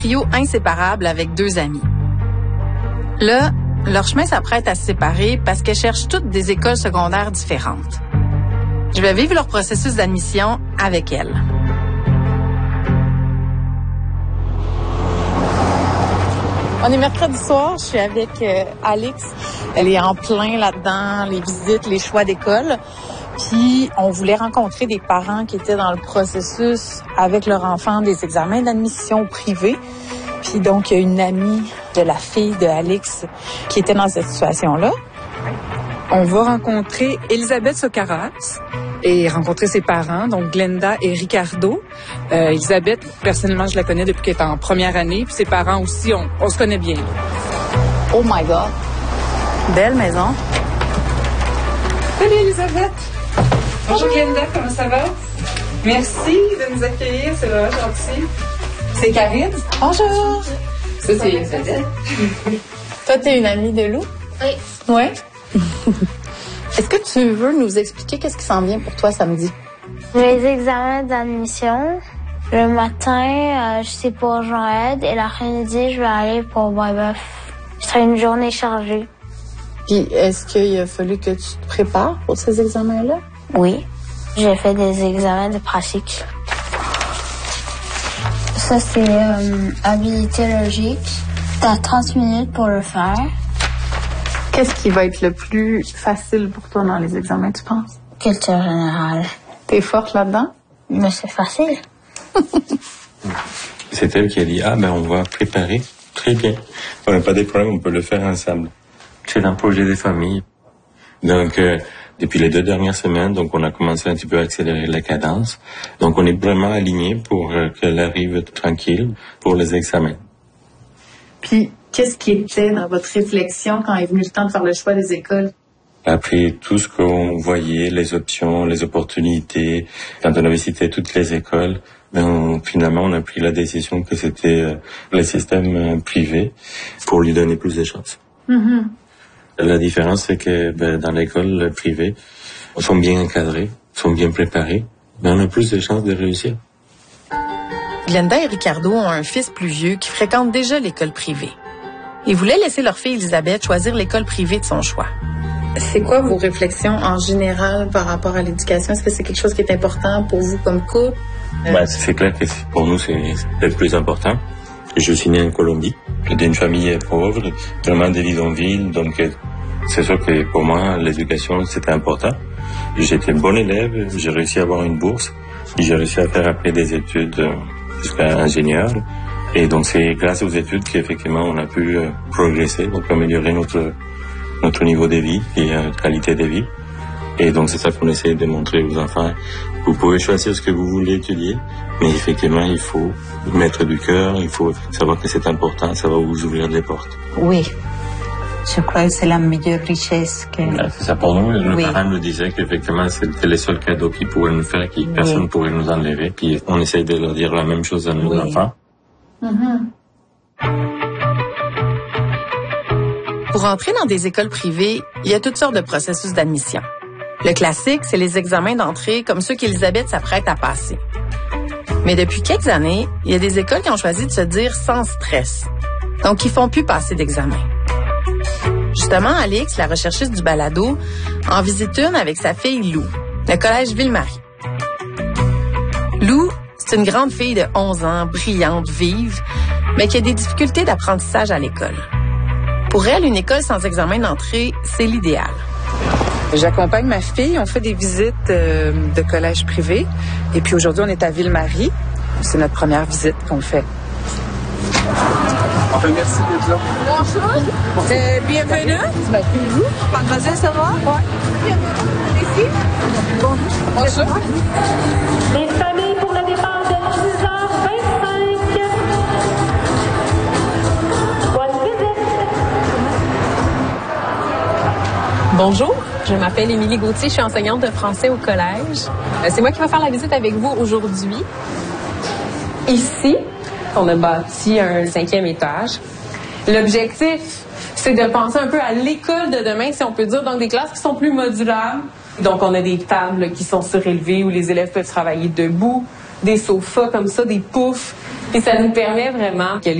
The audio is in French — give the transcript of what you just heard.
trio inséparable avec deux amies. Là, leur chemin s'apprête à se séparer parce qu'elles cherchent toutes des écoles secondaires différentes. Je vais vivre leur processus d'admission avec elles. On est mercredi soir, je suis avec Alix. Elle est en plein là-dedans, les visites, les choix d'école. Puis, on voulait rencontrer des parents qui étaient dans le processus avec leur enfant des examens d'admission privés. Puis donc, il y a une amie de la fille de Alix qui était dans cette situation-là. On va rencontrer Elisabeth Socaras et rencontrer ses parents, donc Glenda et Ricardo. Elisabeth, personnellement, je la connais depuis qu'elle est en première année. Puis ses parents aussi, on se connaît bien. Oh my God! Belle maison. Salut Elisabeth! Bonjour Glenda, comment ça va? Merci de nous accueillir, c'est vraiment gentil. C'est Karine. Bonjour! Ça, c'est Elisabeth. Toi, t'es une amie de Lou? Oui. Ouais. Est-ce que tu veux nous expliquer qu'est-ce qui s'en vient pour toi samedi? Les examens d'admission. Le matin, je sais pour Jean-Ed et l'après-midi, je vais aller pour Boisboeuf. C'est une journée chargée. Puis, est-ce qu'il a fallu que tu te prépares pour ces examens-là? Oui. J'ai fait des examens de pratique. Ça, c'est habilité logique. T'as 30 minutes pour le faire. Qu'est-ce qui va être le plus facile pour toi dans les examens, tu penses? Culture générale. T'es forte là-dedans? Mais c'est facile. C'est elle qui a dit, on va préparer. Très bien. On n'a pas de problème, on peut le faire ensemble. C'est un projet de famille. Donc, depuis les 2 dernières semaines, donc on a commencé un petit peu à accélérer la cadence. Donc, on est vraiment alignés pour qu'elle arrive tranquille pour les examens. Puis, qu'est-ce qui était dans votre réflexion quand est venu le temps de faire le choix des écoles? Après tout ce qu'on voyait, les options, les opportunités, quand on avait cité toutes les écoles, finalement, on a pris la décision que c'était le système privé pour lui donner plus de chances. Mm-hmm. La différence, c'est que dans l'école privée, ils sont bien encadrés, sont bien préparés, on a plus de chances de réussir. Glenda et Ricardo ont un fils plus vieux qui fréquente déjà l'école privée. Ils voulaient laisser leur fille Elisabeth choisir l'école privée de son choix. C'est quoi vos réflexions en général par rapport à l'éducation? Est-ce que c'est quelque chose qui est important pour vous comme couple? C'est clair que pour nous, c'est le plus important. Je suis né en Colombie, d'une famille pauvre, vraiment des bidonvilles, donc c'est sûr que pour moi, l'éducation, c'était important. J'étais bon élève, j'ai réussi à avoir une bourse, et j'ai réussi à faire après des études jusqu'à ingénieur. Et donc, c'est grâce aux études qu'effectivement, on a pu progresser, donc améliorer notre niveau de vie et qualité de vie. Et donc, c'est ça qu'on essaie de montrer aux enfants. Vous pouvez choisir ce que vous voulez étudier, mais effectivement, il faut mettre du cœur, il faut savoir que c'est important, ça va vous ouvrir des portes. Oui, je crois que c'est la meilleure richesse que... C'est ça pour nous. Le parent nous disait qu'effectivement, c'était le seul cadeau qu'ils pouvaient nous faire, que personne ne pourrait nous enlever. Puis, on essaie de leur dire la même chose à nos enfants. Mm-hmm. Pour entrer dans des écoles privées, il y a toutes sortes de processus d'admission. Le classique, c'est les examens d'entrée comme ceux qu'Elisabeth s'apprête à passer. Mais depuis quelques années, il y a des écoles qui ont choisi de se dire sans stress. Donc, ils font plus passer d'examen. Justement, Alix, la recherchiste du balado, en visite une avec sa fille Lou, le collège Ville-Marie. Lou, c'est une grande fille de 11 ans, brillante, vive, mais qui a des difficultés d'apprentissage à l'école. Pour elle, une école sans examen d'entrée, c'est l'idéal. J'accompagne ma fille, on fait des visites de collège privé. Et puis aujourd'hui, on est à Ville-Marie. C'est notre première visite qu'on fait. Enfin, merci d'être là. Bonjour. Bienvenue. Mademoiselle, ça va? Oui. Ici. Bonjour. Les familles pour le départ de 10h25. Bonne visite. Bonjour, je m'appelle Émilie Gauthier, je suis enseignante de français au collège. C'est moi qui vais faire la visite avec vous aujourd'hui. Ici, on a bâti un 5e étage. L'objectif, c'est de penser un peu à l'école de demain, si on peut dire, donc des classes qui sont plus modulables. Donc, on a des tables qui sont surélevées où les élèves peuvent travailler debout, des sofas comme ça, des poufs, Et ça nous permet vraiment que